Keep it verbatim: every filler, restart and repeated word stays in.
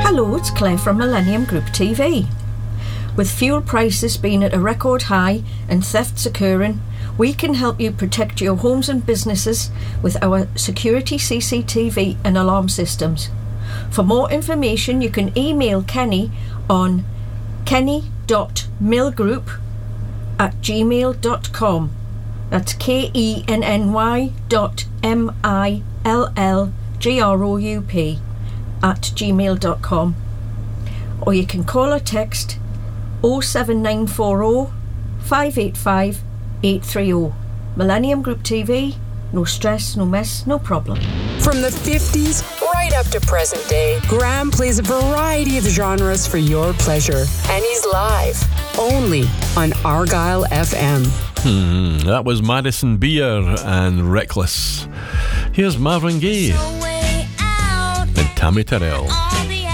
Hello, it's Claire from Millennium Group T V. With fuel prices being at a record high and thefts occurring, we can help you protect your homes and businesses with our security C C T V and alarm systems. For more information, you can email Kenny on kenny dot millgroup at gmail dot com. That's K E N N Y dot M I L L G R O U P at gmail dot com. Or you can call or text oh seven nine four oh, five eight five, eight three oh. Millennium Group T V, no stress, no mess, no problem. From the fifties right up to present day, Graham plays a variety of genres for your pleasure. And he's live, only on Argyle F M. Hmm, that was Madison Beer and Reckless. Here's Marvin Gaye and Tammy Terrell.